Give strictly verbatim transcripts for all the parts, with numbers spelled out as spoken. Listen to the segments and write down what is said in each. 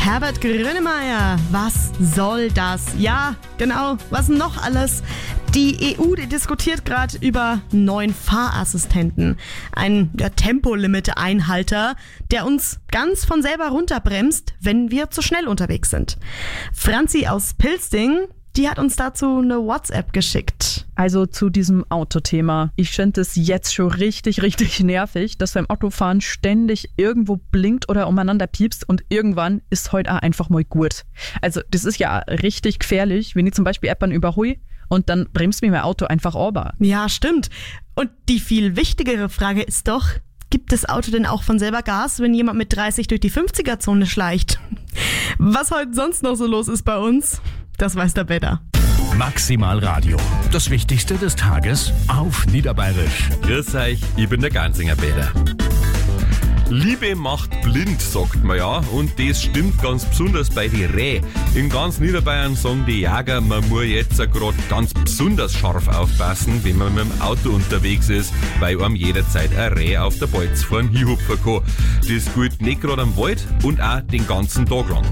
Herbert Grönemeyer, was soll das? Ja, genau, was noch alles? Die E U die diskutiert gerade über neuen Fahrassistenten. Ein ja, Tempolimit-Einhalter, der uns ganz von selber runterbremst, wenn wir zu schnell unterwegs sind. Franzi aus Pilsting, die hat uns dazu eine WhatsApp geschickt. Also zu diesem Autothema. Ich finde es jetzt schon richtig, richtig nervig, dass beim Autofahren ständig irgendwo blinkt oder umeinander piepst und irgendwann ist heute auch einfach mal gut. Also das ist ja richtig gefährlich, wenn ich zum Beispiel jemanden überhole und dann bremst mir mein Auto einfach runter. Ja, stimmt. Und die viel wichtigere Frage ist doch, gibt das Auto denn auch von selber Gas, wenn jemand mit dreißig durch die fünfziger-Zone schleicht? Was heute sonst noch so los ist bei uns, das weiß der Better. Maximal Radio. Das Wichtigste des Tages auf Niederbayerisch. Grüß euch, ich bin der Gansinger Peter. Liebe macht blind, sagt man ja, und das stimmt ganz besonders bei den Reh. In ganz Niederbayern sagen die Jäger, man muss jetzt gerade ganz besonders scharf aufpassen, wenn man mit dem Auto unterwegs ist, weil einem jederzeit ein Reh auf der Bolz vorn hinhupfen kann. Das gilt nicht gerade am Wald und auch den ganzen Tag lang.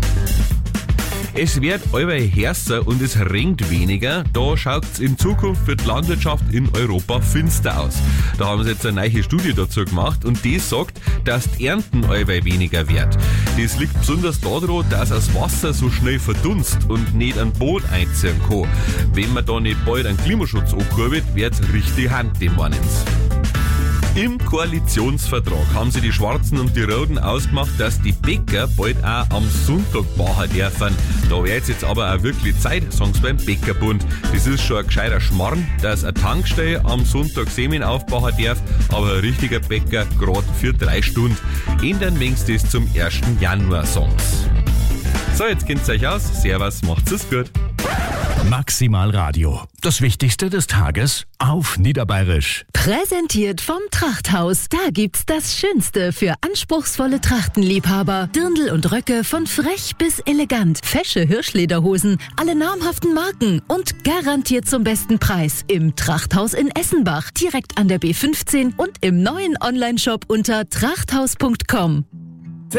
Es wird allweil härter und es regnet weniger. Da schaut es in Zukunft für die Landwirtschaft in Europa finster aus. Da haben sie jetzt eine neue Studie dazu gemacht und die sagt, dass die Ernten allweil weniger wird. Das liegt besonders daran, dass das Wasser so schnell verdunst und nicht an Boot einziehen kann. Wenn man da nicht bald einen Klimaschutz ankurbelt, wird es richtig Hand, dem Warnens. Im Koalitionsvertrag haben sie die Schwarzen und die Roten ausgemacht, dass die Bäcker bald auch am Sonntag bachen dürfen. Da wäre jetzt aber auch wirklich Zeit, sagen sie beim Bäckerbund. Das ist schon ein gescheiter Schmarrn, dass eine Tankstelle am Sonntag Semin aufbauen darf, aber ein richtiger Bäcker gerade für drei Stunden. Ändern wenigstens das zum ersten Januar, sagen sie. So, jetzt kennt's euch aus. Servus, macht's es gut. Maximal Radio. Das Wichtigste des Tages auf Niederbayerisch. Präsentiert vom Trachthaus. Da gibt's das Schönste für anspruchsvolle Trachtenliebhaber. Dirndl und Röcke von frech bis elegant. Fesche Hirschlederhosen, alle namhaften Marken und garantiert zum besten Preis. Im Trachthaus in Essenbach, direkt an der B fünfzehn und im neuen Onlineshop unter trachthaus punkt com.